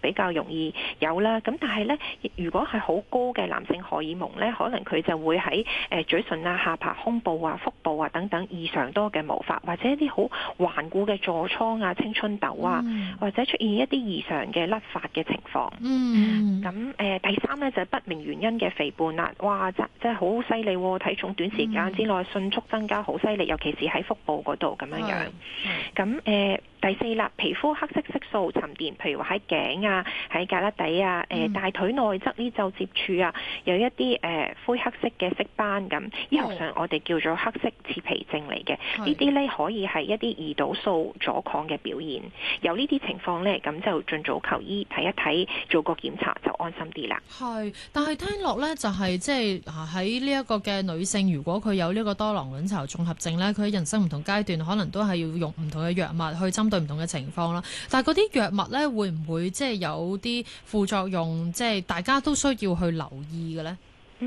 比較容易有啦。咁但係咧，如果係好高嘅男性荷爾蒙咧，可能佢就會喺嘴唇啊、下巴、胸部啊、腹部啊等等異常多嘅毛髮，或者一啲好頑固嘅痤瘡啊、青春痘啊，或者出現一啲異常嘅甩髮嘅情況。咁第三咧就係不明原因嘅肥胖啦，哇！真係好犀利喎，體重短時間之內迅速增加，好犀利，尤其是喺腹部嗰度咁樣樣。咁第四啦，皮膚黑色色素沉澱，譬如話喺頸啊、喺胳肋底啊、大腿內側呢就接處啊，有一啲灰黑色嘅色斑咁，醫學上我哋叫做黑色刺皮症嚟嘅。呢啲咧可以係一啲胰島素阻抗嘅表現。有呢啲情況咧，咁就盡早求醫睇一睇，做個檢查就安心啲啦。 係，但係聽落咧就係即係喺呢一個嘅女性，如果佢有呢個多囊卵巢綜合症咧，佢喺人生唔同階段可能都係要用唔同嘅藥物去針對唔同嘅情況啦。但係嗰啲藥物咧，會唔會即係有啲副作用，即係大家都需要去留意嘅咧？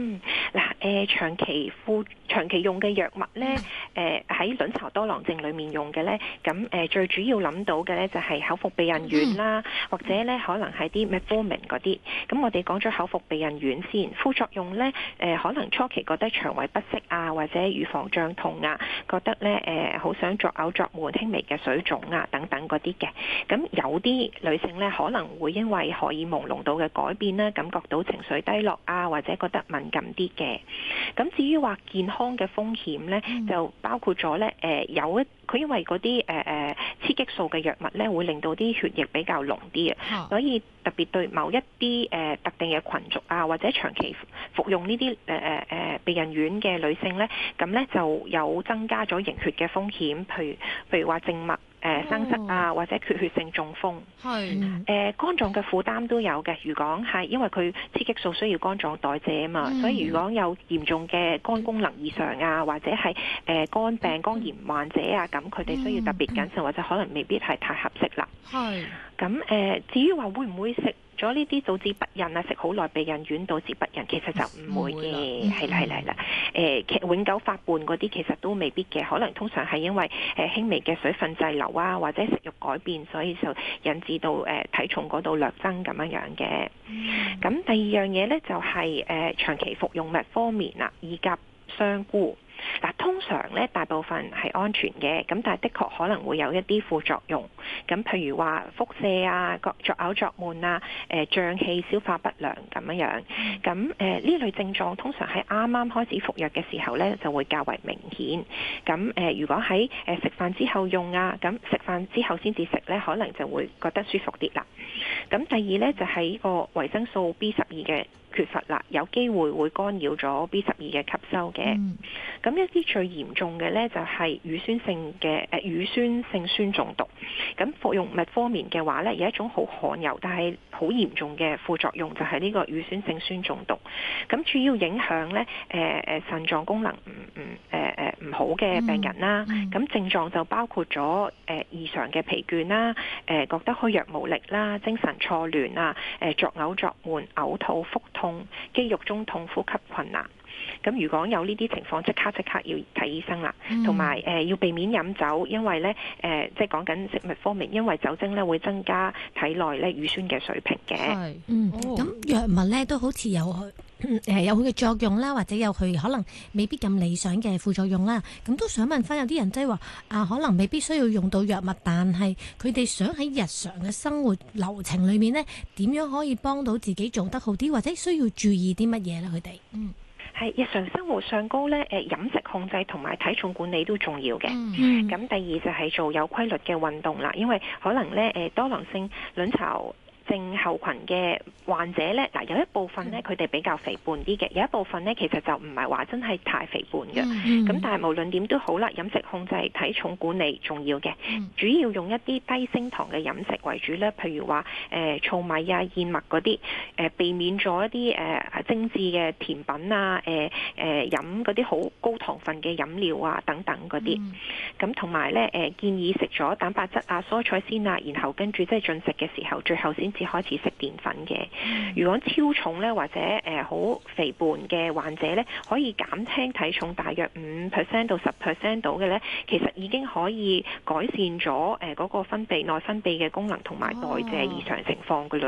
長期用嘅藥物咧，喺卵巢多囊症裡面用嘅咧，咁最主要諗到嘅咧就係口服避孕丸啦，或者咧可能係啲 metformin 嗰啲。咁我哋講咗口服避孕丸先，副作用咧可能初期覺得腸胃不適啊，或者乳房脹痛啊，覺得咧好想作嘔作悶、輕微嘅水腫啊等等嗰啲嘅。咁有啲女性咧可能會因為荷爾蒙濃度嘅改變咧，感覺到情緒低落啊，或者覺得敏感啲嘅。咁至於話健康嘅風險咧，就包括咗咧佢因為嗰啲雌激素嘅藥物咧，會令到啲血液比較濃啲啊，所以特別對某一啲特定嘅群族啊，或者長期服用呢啲避孕丸嘅女性咧，咁咧就有增加咗凝血嘅風險，譬如話靜脈生塞啊，或者缺血性中風。肝臟嘅負擔都有嘅。如果係因為佢雌激素需要肝臟代謝啊嘛，所以如果有嚴重嘅肝功能異常啊，或者係肝病、肝炎患者啊，咁佢哋需要特別謹慎，或者可能未必係太合適啦。咁至於話會唔會食咗呢啲導致不孕啊？食好耐避孕丸導致不孕，其實就唔會嘅，係啦。永久發胖嗰啲其實都未必嘅，可能通常係因為輕微嘅水分滯留啊，或者食慾改變，所以就引致到體重嗰度略增咁樣嘅。咁第二樣嘢咧就係長期服用metformin啊，以及雙鈷。通常咧大部分係安全嘅，咁但係的確可能會有一啲副作用。咁譬如話腹瀉啊、作嘔作悶啊、脹氣、消化不良咁樣。咁呢類症狀通常喺啱啱開始服藥嘅時候咧就會較為明顯。咁如果喺食飯之後用啊，咁食飯之後先至食咧，可能就會覺得舒服啲啦。咁第二咧就係個維生素 B12嘅缺乏啦，有機會會干擾咗 B12嘅吸收嘅。咁一啲最嚴重嘅咧就係乳酸性酸中毒。咁服用metformin嘅話咧，有一種好罕有但係好嚴重嘅副作用，就係呢個乳酸性酸中毒。咁主要影響咧腎臟功能唔好嘅病人啦。咁症狀就包括咗異常嘅疲倦啦，覺得虛弱無力啦，精神錯亂啊，作嘔作悶、嘔吐、腹痛、肌肉中痛、呼吸困難。咁如果有呢啲情況，即刻要睇醫生啦。同埋要避免飲酒，因為咧即係講緊食metformin，因為酒精咧會增加體內咧乳酸嘅水平嘅。 咁藥物咧都好似有佢嘅作用啦，或者有佢可能未必咁理想嘅副作用啦。咁都想問翻，有啲人即係話可能未必需要用到藥物，但係佢哋想喺日常嘅生活流程裏面呢，點樣可以幫到自己做得好啲，或者需要注意啲乜嘢咧？佢哋係日常生活上高咧，飲食控制同埋體重管理都重要嘅。咁第二就係做有規律嘅運動啦，因為可能咧多囊性卵巢症候群嘅患者咧，有一部分咧佢哋比較肥胖啲嘅，有一部分咧其實就唔係話真係太肥胖嘅。咁但係無論點都好啦，飲食控制、體重管理重要嘅。主要用一啲低升糖嘅飲食為主咧，譬如話糙米啊、燕麥嗰啲，避免咗一啲精緻嘅甜品啊，飲嗰啲好高糖分嘅飲料啊等等嗰啲。咁同埋咧建議食咗蛋白質啊、蔬菜先啊，然後跟住即係進食嘅時候，最後先開始食澱粉嘅。如果超重咧或者好肥胖嘅患者咧，可以減輕體重大約5% 到10% 到嘅咧，其實已經可以改善咗嗰個內分泌嘅功能同埋代謝異常情況㗎啦。